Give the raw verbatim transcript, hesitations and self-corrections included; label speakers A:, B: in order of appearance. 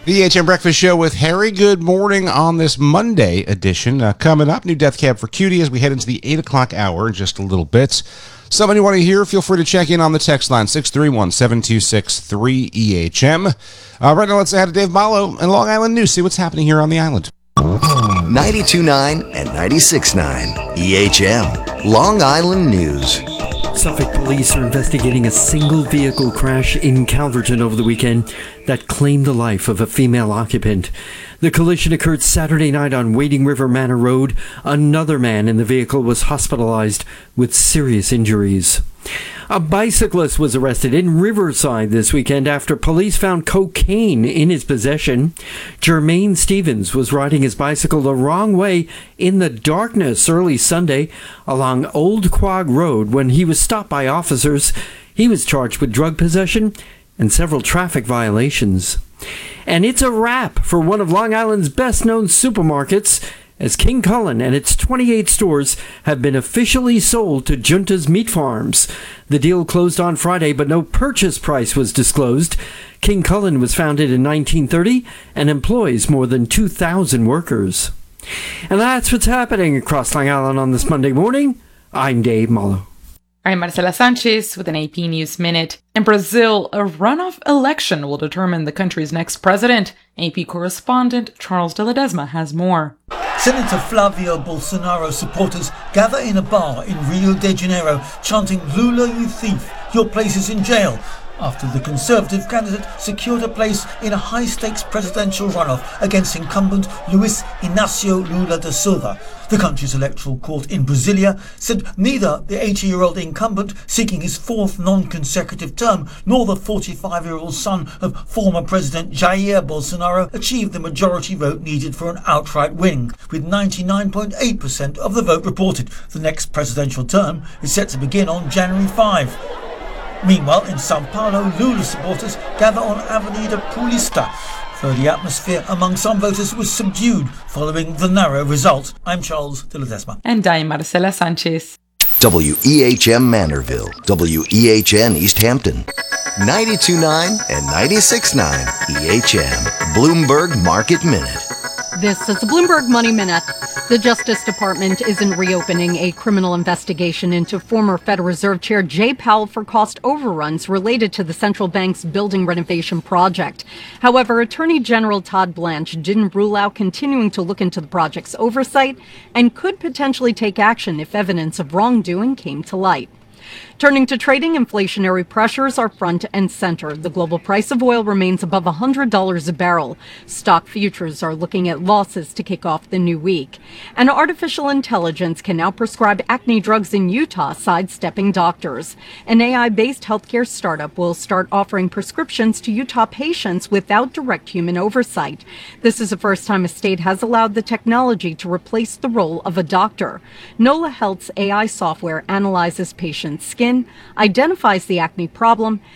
A: The E H M Breakfast Show with Harry. Good morning on this Monday edition. Uh, coming up, new Death Cab for Cutie as we head into the eight o'clock hour in just a little bit. Somebody you want to hear, feel free to check in on the text line, six three one, seven two six, three E H M. Uh, right now, let's say hi to Dave Malo and Long Island News. See what's happening here on the island.
B: ninety-two point nine and ninety-six point nine E H M, Long Island News.
C: Suffolk police are investigating a single vehicle crash in Calverton over the weekend that claimed the life of a female occupant. The collision occurred Saturday night on Wading River Manor Road. Another man in the vehicle was hospitalized with serious injuries. A bicyclist was arrested in Riverside this weekend after police found cocaine in his possession. Jermaine Stevens was riding his bicycle the wrong way in the darkness early Sunday along Old Quag Road when he was stopped by officers. He was charged with drug possession and several traffic violations. And it's a wrap for one of Long Island's best-known supermarkets, as King Cullen and its twenty-eight stores have been officially sold to Junta's Meat Farms. The deal closed on Friday, but no purchase price was disclosed. King Cullen was founded in nineteen thirty and employs more than two thousand workers. And that's what's happening across Long Island on this Monday morning. I'm Dave Malo.
D: I'm Marcela Sanchez with an A P News Minute. In Brazil, a runoff election will determine the country's next president. A P correspondent Charles de Ledesma has more.
E: Senator Flavio Bolsonaro supporters gather in a bar in Rio de Janeiro chanting "Lula, you thief, your place is in jail," after the Conservative candidate secured a place in a high-stakes presidential runoff against incumbent Luiz Inácio Lula da Silva. The country's electoral court in Brasilia said neither the eighty-year-old incumbent seeking his fourth non-consecutive term nor the forty-five-year-old son of former President Jair Bolsonaro achieved the majority vote needed for an outright win, with ninety-nine point eight percent of the vote reported. The next presidential term is set to begin on January fifth. Meanwhile, in Sao Paulo, Lula supporters gather on Avenida Paulista. Though the atmosphere among some voters was subdued following the narrow result. I'm Charles de Ledesma.
D: And I'm Marcela Sanchez.
B: W E H M Manorville, W E H N East Hampton, ninety-two point nine and ninety-six point nine E H M, Bloomberg Market Minute.
F: This is the Bloomberg Money Minute. The Justice Department isn't reopening a criminal investigation into former Federal Reserve Chair Jay Powell for cost overruns related to the central bank's building renovation project. However, Attorney General Todd Blanche didn't rule out continuing to look into the project's oversight and could potentially take action if evidence of wrongdoing came to light. Turning to trading, inflationary pressures are front and center. The global price of oil remains above one hundred dollars a barrel. Stock futures are looking at losses to kick off the new week. And artificial intelligence can now prescribe acne drugs in Utah, sidestepping doctors. An A I-based healthcare startup will start offering prescriptions to Utah patients without direct human oversight. This is the first time a state has allowed the technology to replace the role of a doctor. Nola Health's A I software analyzes patients' skin, identifies the acne problem,